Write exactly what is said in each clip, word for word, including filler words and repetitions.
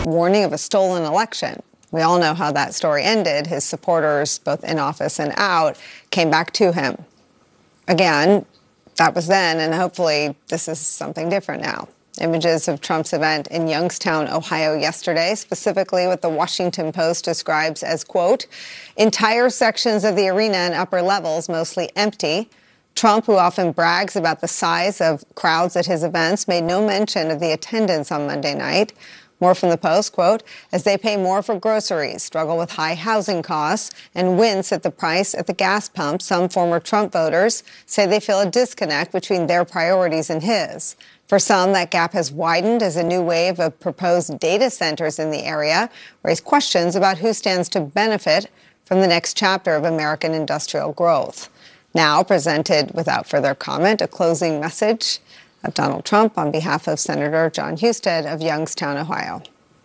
warning of a stolen election. We all know how that story ended. His supporters, both in office and out, came back to him. Again, that was then, and hopefully this is something different now. Images of Trump's event in Youngstown, Ohio yesterday, specifically what the Washington Post describes as, quote, entire sections of the arena and upper levels mostly empty. Trump, who often brags about the size of crowds at his events, made no mention of the attendance on Monday night. More from the Post, quote, as they pay more for groceries, struggle with high housing costs, and wince at the price at the gas pump, some former Trump voters say they feel a disconnect between their priorities and his. For some, that gap has widened as a new wave of proposed data centers in the area raise questions about who stands to benefit from the next chapter of American industrial growth. Now, presented without further comment, a closing message of Donald Trump on behalf of Senator Jon Husted of Youngstown, Ohio.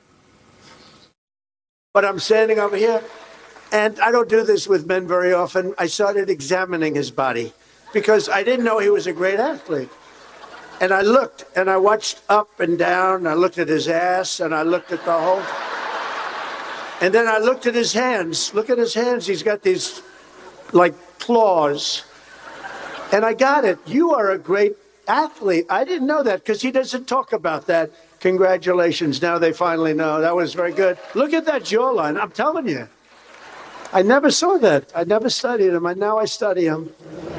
But I'm standing over here, and I don't do this with men very often. I started examining his body because I didn't know he was a great athlete. And I looked, and I watched up and down, and I looked at his ass, and I looked at the whole... And then I looked at his hands. Look at his hands. He's got these, like, claws. And I got it. You are a great athlete. I didn't know that because he doesn't talk about that. Congratulations. Now they finally know. That was very good. Look at that jawline. I'm telling you. I never saw that. I never studied him. And now I study him.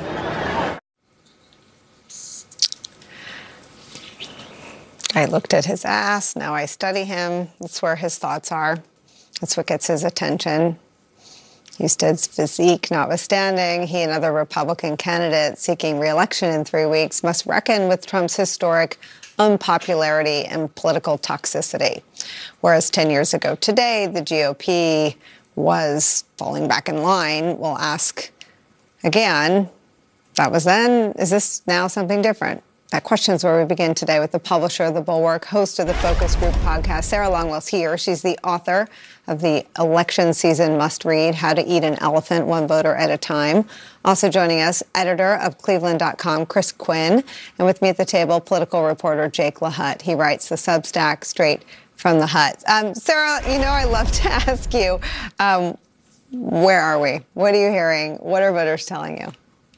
I looked at his ass. Now I study him. That's where his thoughts are. That's what gets his attention. Husted's physique notwithstanding, he and other Republican candidates seeking re-election in three weeks must reckon with Trump's historic unpopularity and political toxicity. Whereas ten years ago today, the G O P was falling back in line, we'll ask again, that was then, is this now something different? That question is where we begin today with the publisher of The Bulwark, host of the Focus Group podcast. Sarah Longwell's here. She's the author of the election season must-read, How to Eat an Elephant, One Voter at a Time. Also joining us, editor of Cleveland dot com, Chris Quinn. And with me at the table, political reporter Jake LaHutte. He writes the Substack Straight from the Hut. Um, Sarah, you know I love to ask you, um, where are we? What are you hearing? What are voters telling you?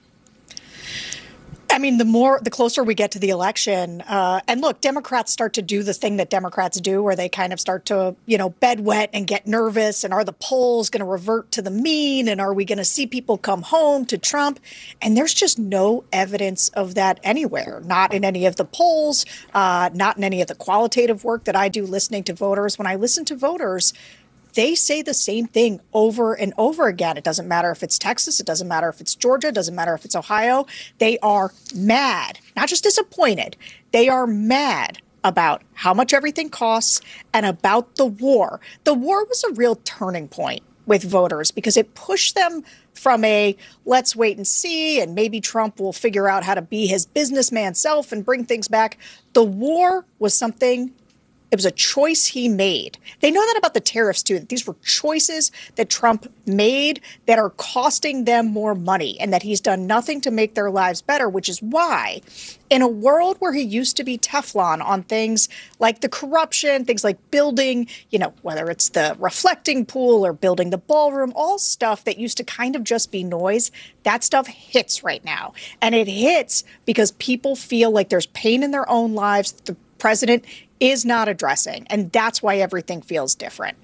I mean, the more, the closer we get to the election, uh, and look, Democrats start to do the thing that Democrats do, where they kind of start to, you know, bedwet and get nervous. And are the polls going to revert to the mean? And are we going to see people come home to Trump? And there's just no evidence of that anywhere, not in any of the polls, uh, not in any of the qualitative work that I do listening to voters. When I listen to voters, they say the same thing over and over again. It doesn't matter if it's Texas. It doesn't matter if it's Georgia. It doesn't matter if it's Ohio. They are mad, not just disappointed. They are mad about how much everything costs and about the war. The war was a real turning point with voters because it pushed them from a let's wait and see and maybe Trump will figure out how to be his businessman self and bring things back. The war was something. It was a choice he made. They know that about the tariffs, too, that these were choices that Trump made that are costing them more money and that he's done nothing to make their lives better, which is why in a world where he used to be Teflon on things like the corruption, things like building, you know, whether it's the reflecting pool or building the ballroom, all stuff that used to kind of just be noise, that stuff hits right now. And it hits because people feel like there's pain in their own lives. The president is not addressing. And that's why everything feels different.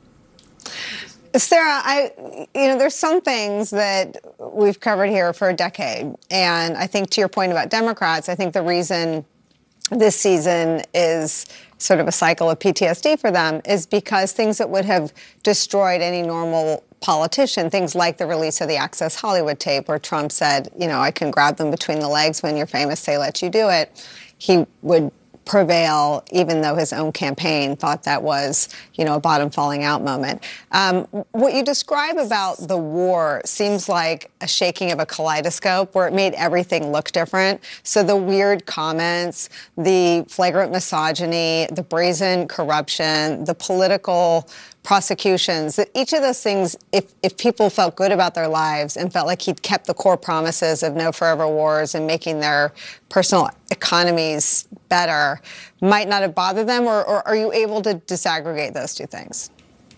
Sarah, I, you know, there's some things that we've covered here for a decade. And I think to your point about Democrats, I think the reason this season is sort of a cycle of P T S D for them is because things that would have destroyed any normal politician, things like the release of the Access Hollywood tape where Trump said, you know, I can grab them between the legs when you're famous, they let you do it. He would prevail, even though his own campaign thought that was, you know, a bottom falling out moment. Um, what you describe about the war seems like a shaking of a kaleidoscope where it made everything look different. So the weird comments, the flagrant misogyny, the brazen corruption, the political prosecutions, that each of those things, if, if people felt good about their lives and felt like he'd kept the core promises of no forever wars and making their personal economies better, might not have bothered them? Or, or are you able to disaggregate those two things?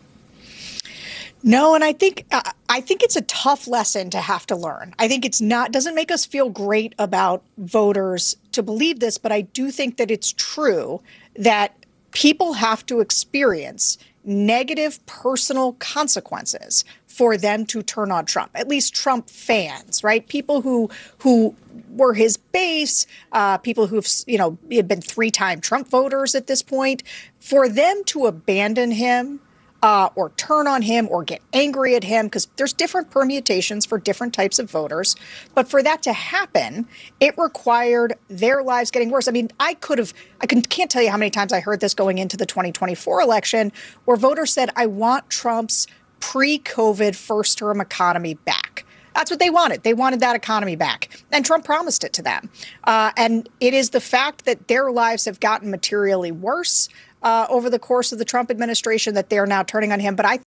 No, and I think uh, I think it's a tough lesson to have to learn. I think it's not doesn't make us feel great about voters to believe this, but I do think that it's true that people have to experience negative personal consequences for them to turn on Trump. At least Trump fans, right? People who who were his base, uh, people who've you know have been three-time Trump voters at this point, for them to abandon him. Uh, or turn on him or get angry at him, because there's different permutations for different types of voters. But for that to happen, it required their lives getting worse. I mean, I could have, I can, can't tell you how many times I heard this going into the twenty twenty-four election, where voters said, I want Trump's pre-COVID first-term economy back. That's what they wanted. They wanted that economy back. And Trump promised it to them. Uh, and it is the fact that their lives have gotten materially worse Uh, over the course of the Trump administration that they're now turning on him. But I